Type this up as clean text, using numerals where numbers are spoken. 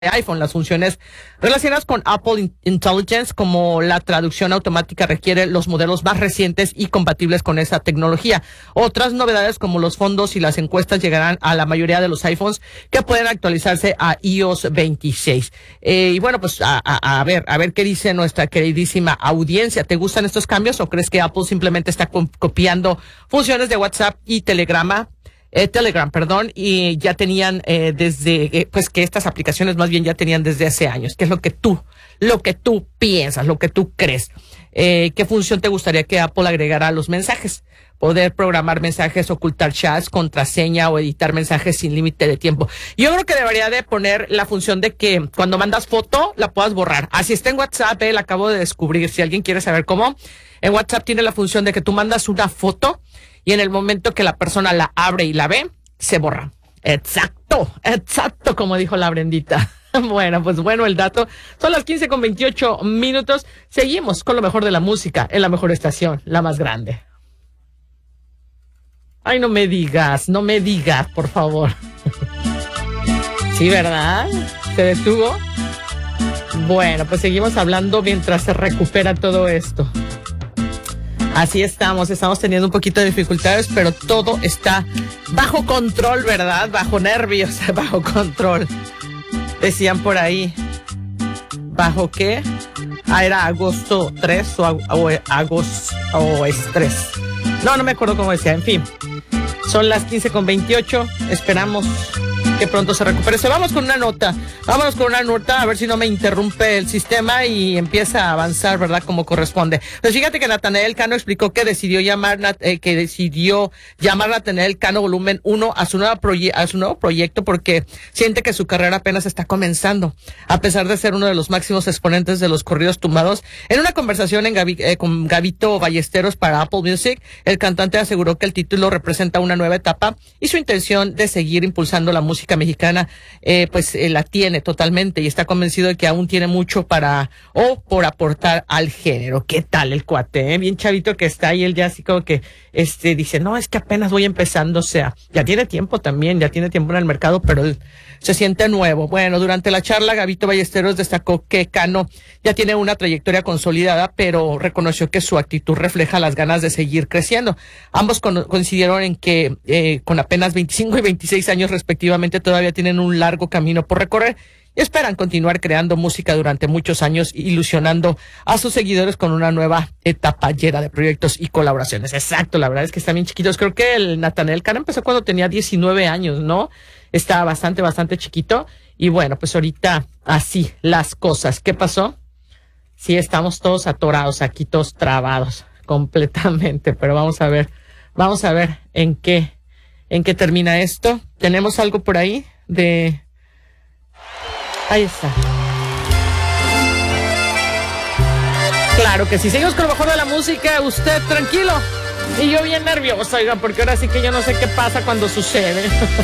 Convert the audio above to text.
iPhone. Las funciones relacionadas con Apple Intelligence, como la traducción automática, requiere los modelos más recientes y compatibles con esa tecnología. Otras novedades, como los fondos y las encuestas, llegarán a la mayoría de los iPhones, que pueden actualizarse a iOS 26. Y bueno, pues a ver qué dice nuestra queridísima audiencia. ¿Te gustan estos cambios o crees que Apple simplemente está copiando funciones de WhatsApp y Telegram, y ya tenían pues que estas aplicaciones más bien ya tenían desde hace años? ¿Qué es lo que tú piensas, lo que tú crees? ¿Qué función te gustaría que Apple agregara a los mensajes? Poder programar mensajes, ocultar chats, contraseña o editar mensajes sin límite de tiempo. Yo creo que debería de poner la función de que cuando mandas foto la puedas borrar. Así está en WhatsApp, la acabo de descubrir. Si alguien quiere saber cómo, en WhatsApp tiene la función de que tú mandas una foto y en el momento que la persona la abre y la ve, se borra. Exacto, como dijo la Brendita. Bueno, pues bueno el dato. Son las 15:28. Seguimos con lo mejor de la música en la mejor estación, la más grande. Ay, no me digas, por favor. Sí, ¿verdad? ¿Se detuvo? Bueno, pues seguimos hablando mientras se recupera todo esto. Así estamos teniendo un poquito de dificultades, pero todo está bajo control, ¿verdad? Bajo nervios, bajo control. Decían por ahí, ¿bajo qué? Era agosto 3 o agosto estrés. No me acuerdo cómo decía, en fin. Son las 15:28, esperamos que pronto se recupere. Vámonos con una nota, a ver si no me interrumpe el sistema y empieza a avanzar, ¿verdad? Como corresponde. Pues fíjate que Natanael Cano explicó que decidió llamar Natanael Cano Volumen 1 a su nuevo proyecto porque siente que su carrera apenas está comenzando, a pesar de ser uno de los máximos exponentes de los corridos tumbados. En una conversación con Gabito Ballesteros para Apple Music, el cantante aseguró que el título representa una nueva etapa y su intención de seguir impulsando la música mexicana la tiene totalmente y está convencido de que aún tiene mucho por aportar al género. ¿Qué tal el cuate? Bien chavito que está y él ya así como que dice, no, es que apenas voy empezando, o sea, ya tiene tiempo en el mercado, pero él se siente nuevo. Bueno, durante la charla, Gabito Ballesteros destacó que Cano ya tiene una trayectoria consolidada, pero reconoció que su actitud refleja las ganas de seguir creciendo. Ambos coincidieron en que con apenas 25 y 26 años respectivamente todavía tienen un largo camino por recorrer y esperan continuar creando música durante muchos años, ilusionando a sus seguidores con una nueva etapa llena de proyectos y colaboraciones. Exacto, la verdad es que están bien chiquitos. Creo que el Natanael Cano empezó cuando tenía 19 años, ¿no? Estaba bastante chiquito. Y bueno, pues ahorita así las cosas. ¿Qué pasó? Sí, estamos todos atorados aquí, todos trabados completamente, pero vamos a ver en qué termina esto. ¿Tenemos algo por ahí de...? Ahí está. Claro que sí. Seguimos con lo mejor de la música. Usted tranquilo y yo bien nervioso, oigan, porque ahora sí que yo no sé qué pasa cuando sucede.